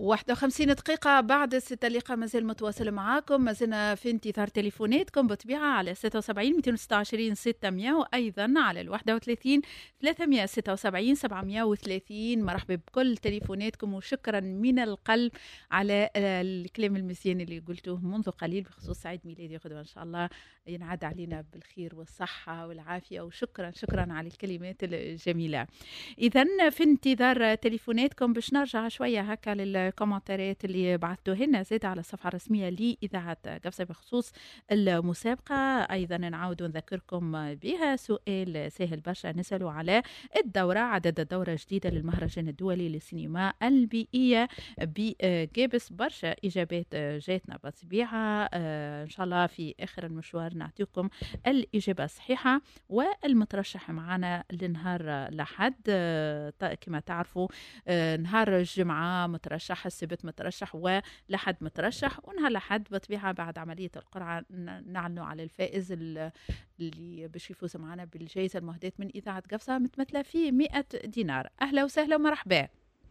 51 دقيقة بعد 6 اللقاء مازال متواصل معاكم، مازلنا في انتظار تليفوناتكم بطبيعة على 76 226 600 وأيضا على 31 376 730. مرحبا بكل تليفوناتكم وشكرا من القلب على الكلام المزيان اللي قلتوه منذ قليل بخصوص سعيد ميلادي غدوة إن شاء الله ينعاد علينا بالخير والصحة والعافية، وشكرا على الكلمات الجميلة. إذا في انتظار تليفوناتكم باش نرجع شوية هكا للكومنتارات اللي بعثتوه لنا زاد على الصفحة الرسمية لإذاعة قفصة بخصوص المسابقة. أيضا نعاود نذكركم بها سؤال سهل برشا، نسألوا على الدورة، عدد الدورة جديدة للمهرجان الدولي للسينما البيئية بجابس. برشا إجابات جاتنا بطبيعة، إن شاء الله في آخر المشوار نعطيكم الإجابة الصحيحة. والمترشح معنا لنهار الأحد كما تعرفوا، نهار الجمعة مترشح، السبت مترشح، ولحد مترشح، ونهار الأحد بطبيعة بعد عملية القرعة نعلنوا على الفائز اللي باش يفوز معنا بالجائزة المهداة من إذاعة قفصة متمثلة في 100 دينار. أهلا وسهلا ومرحبا.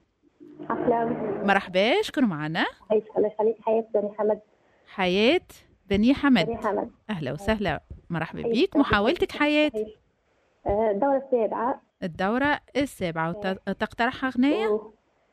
مرحبا، شكون معنا؟ الله يخليك. حياة بني حمد. حياة بني حمد. أهلا وسهلا، مرحبا بيك. محاولتك حياة؟ الدورة السابعة. الدورة السابعة، وتقترحها أغنية؟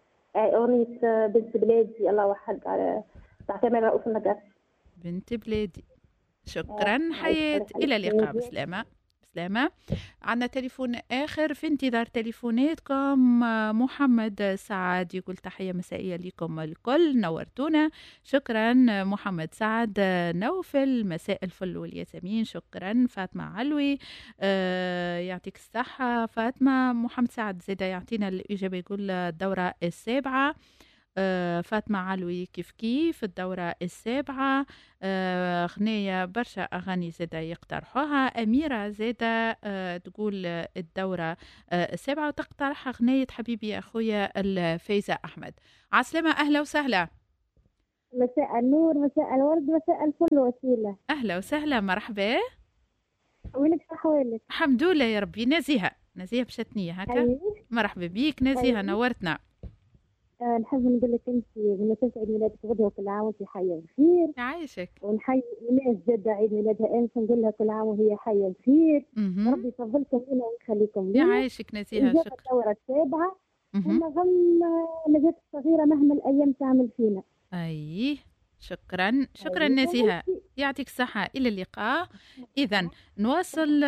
أغنية بنت بلادي الله وحد على تعتمر رؤوف النجار. بنت بلادي. شكرا حياة، إلى اللقاء. بسلامة. عندنا تليفون آخر، في انتظار تليفوناتكم. محمد سعد يقول تحية مسائية لكم الكل، نورتونا. شكرا محمد سعد. نوفل مساء الفل والياسمين. شكرا. فاطمة علوي يعطيك الصحة فاطمة. محمد سعد زيدا يعطينا الإجابة، يقول الدورة السابعة. فاطمة علوي كيف الدورة السابعة. أغنية برشا أغاني زادة يقترحوها. أميرة زادة تقول الدورة السابعة، وتقترح أغنية حبيبي يا أخويا الفايزة أحمد. عسلامة، أهلا وسهلا. مساء النور، مساء الورد، مساء الفل وسيلة. أهلا وسهلا، مرحبا. وينك أحوالك؟ الحمد لله يا ربي. نزيهة بشتنية هكا. مرحبا بيك نزيهة، نورتنا. نحب نقول لك انت بمناسبة عيد ميلادك غدوة كل عام وانت حية وبخير. يعيشك. ونحيي الناس جدة عيد ميلادها امس، نقول لها كل عام وهي حية وبخير. ربي يفضلكم لنا ويخليكم لنا. يعيشك نزيهة. شكرا. الدورة السابعة ونظل نجاة الصغيرة مهما الأيام تعمل فينا. أي شكرا نزيهة، يعطيك الصحة. إلى اللقاء. إذا نواصل.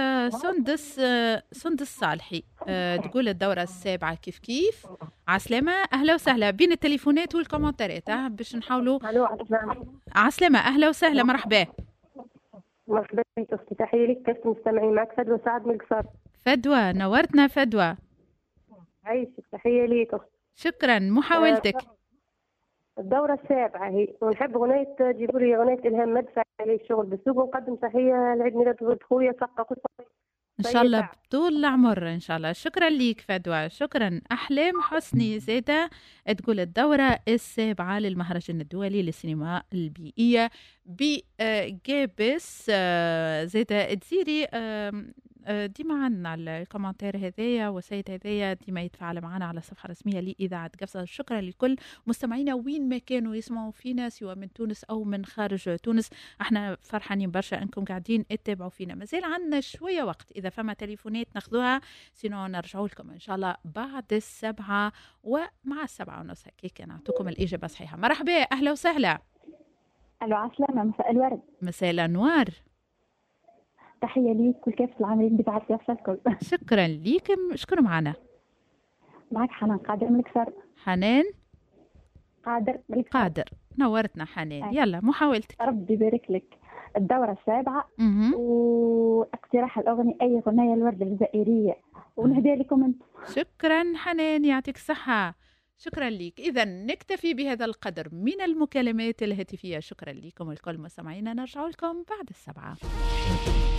سندس صالحي تقول الدورة السابعة كيف. عسلامة، أهلا وسهلا. بين التليفونات والكومنتارات باش نحاولوا. عسلامة، أهلا وسهلا، مرحبا. مرحبا بك أختي، تحية لك. كيف مستمعين معك؟ فدوى سعد من القصر. فدوى، نورتنا فدوى. عايشك، تحية لك أختي. شكرا. محاولتك. الدورة السابعة هي، ونحب أغنية جيبوا لي أغنية إلهام مدفع علي الشغل بالسوق، ونقدم تحية لعيد ميلاد ولد خويا سقة إن شاء الله بطول العمر إن شاء الله. شكرا ليك فدوى. شكرا. أحلام حسني زادة تقول الدورة السابعة للمهرجان الدولي للسينما البيئية بجابس. زادة تزيري ديما عندنا الكومنتار هذايا والسيد هذايا ديما يتفاعل معنا على الصفحة الرسمية لإذاعة قفصة. شكرا لكل مستمعينا وين ما كانوا يسمعوا فينا، سواء من تونس أو من خارج تونس. احنا فرحانين برشا أنكم قاعدين تتابعوا فينا. مازال عندنا شوية وقت، إذا فما تليفونات ناخذوها، سينو نرجعوا لكم إن شاء الله بعد 7 ومع 7:30 هكاك نعطيكم الإجابة الصحيحة. مرحبا، أهلا وسهلا. ألو عسلامة، مساء الورد. مساء الأنوار. تحية ليك والكافة العاملين بتاعت قفصة الكل. شكرا ليك. شكرا معنا. معك حنان قادر من الكسر. حنان قادر. نورتنا حنان. يلا محاولتك. ربي يبارك لك. الدورة السابعة واقتراح الأغنية أي أغنية الوردة الجزائرية، ونهديها لكم أنت. شكرا حنان، يعطيك الصحة. شكرا لك. إذا نكتفي بهذا القدر من المكالمات الهاتفية. شكرا لكم الكل مستمعينا، نرجع لكم بعد 7.